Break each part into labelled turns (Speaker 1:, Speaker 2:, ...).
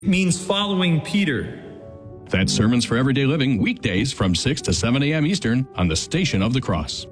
Speaker 1: means following Peter.
Speaker 2: That's Sermons for Everyday Living, weekdays from 6 to 7 a.m. Eastern on the Station of the Cross.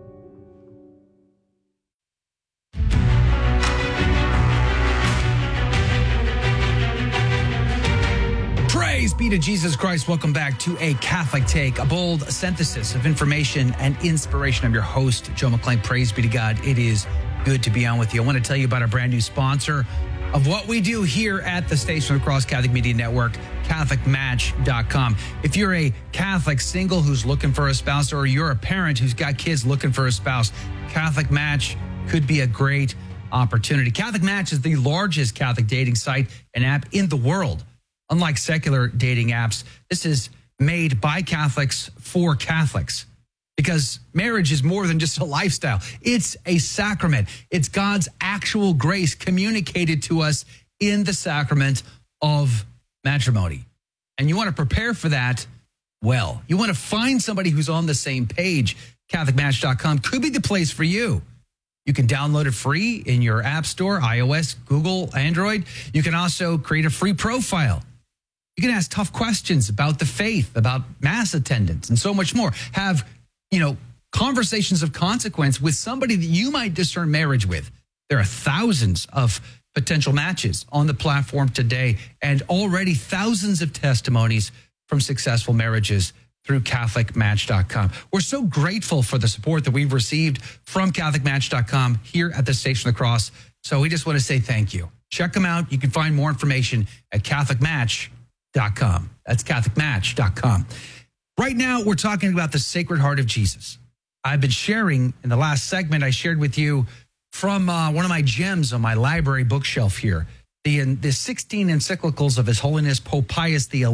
Speaker 3: Praise be to Jesus Christ. Welcome back to A Catholic Take, a bold synthesis of information and inspiration. I'm your host, Joe McClain. Praise be to God. It is good to be on with you. I want to tell you about our brand new sponsor of what we do here at the Station of the Cross Catholic Media Network, CatholicMatch.com. If you're a Catholic single who's looking for a spouse, or you're a parent who's got kids looking for a spouse, Catholic Match could be a great opportunity. Catholic Match is the largest Catholic dating site and app in the world. Unlike secular dating apps, this is made by Catholics for Catholics, because marriage is more than just a lifestyle. It's a sacrament. It's God's actual grace communicated to us in the sacrament of matrimony. And you want to prepare for that well. You want to find somebody who's on the same page. CatholicMatch.com could be the place for you. You can download it free in your app store, iOS, Google, Android. You can also create a free profile. You can ask tough questions about the faith, about Mass attendance, and so much more. Have, conversations of consequence with somebody that you might discern marriage with. There are thousands of potential matches on the platform today, and already thousands of testimonies from successful marriages through CatholicMatch.com. We're so grateful for the support that we've received from CatholicMatch.com here at the Station of the Cross. So we just want to say thank you. Check them out. You can find more information at CatholicMatch.com. That's CatholicMatch.com. Right now, we're talking about the Sacred Heart of Jesus. I've been sharing, in the last segment, I shared with you from one of my gems on my library bookshelf here, the 16 encyclicals of His Holiness Pope Pius XI,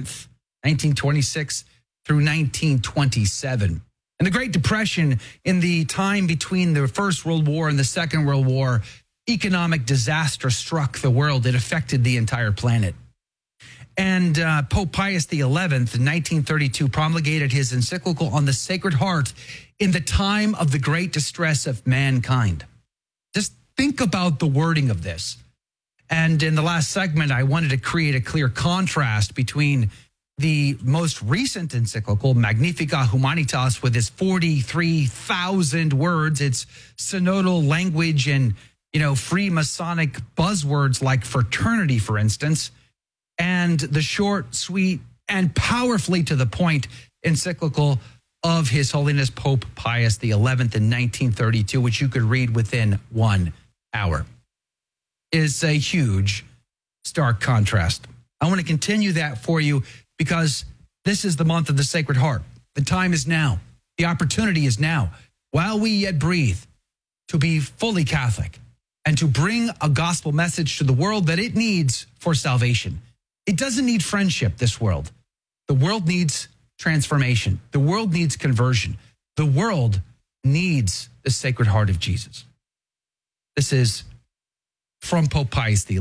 Speaker 3: 1926 through 1927. In the Great Depression, in the time between the First World War and the Second World War, economic disaster struck the world. It affected the entire planet. And Pope Pius XI, in 1932, promulgated his encyclical on the Sacred Heart in the time of the great distress of mankind. Just think about the wording of this. And in the last segment, I wanted to create a clear contrast between the most recent encyclical, Magnificat Humanitas, with its 43,000 words, its synodal language and, free Masonic buzzwords like fraternity, for instance, and the short, sweet, and powerfully to the point encyclical of His Holiness Pope Pius XI in 1932, which you could read within 1 hour. Is a huge, stark contrast. I want to continue that for you because this is the month of the Sacred Heart. The time is now. The opportunity is now, while we yet breathe, to be fully Catholic and to bring a gospel message to the world that it needs for salvation. It doesn't need friendship, this world. The world needs transformation. The world needs conversion. The world needs the Sacred Heart of Jesus. This is from Pope Pius XI.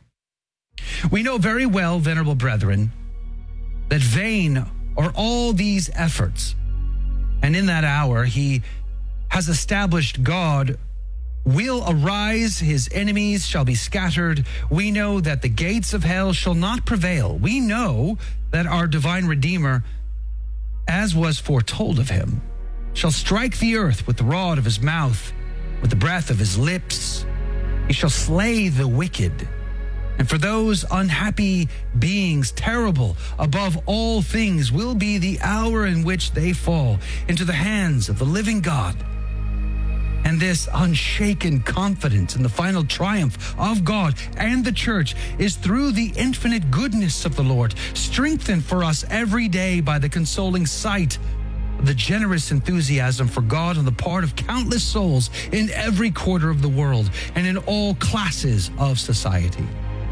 Speaker 3: We know very well, venerable brethren, that vain are all these efforts. And in that hour, he has established God will arise, his enemies shall be scattered. We know that the gates of hell shall not prevail. We know that our divine Redeemer, as was foretold of him, shall strike the earth with the rod of his mouth, with the breath of his lips. He shall slay the wicked. And for those unhappy beings, terrible above all things will be the hour in which they fall into the hands of the living God. And this unshaken confidence in the final triumph of God and the Church is through the infinite goodness of the Lord, strengthened for us every day by the consoling sight of the generous enthusiasm for God on the part of countless souls in every quarter of the world and in all classes of society.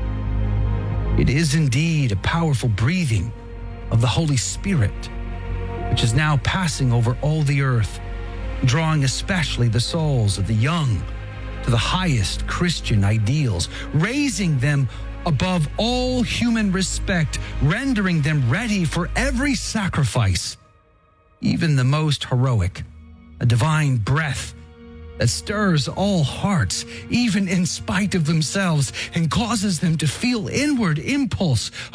Speaker 3: It is indeed a powerful breathing of the Holy Spirit, which is now passing over all the earth, drawing especially the souls of the young to the highest Christian ideals, raising them above all human respect, rendering them ready for every sacrifice, even the most heroic. A divine breath that stirs all hearts, even in spite of themselves, and causes them to feel inward impulse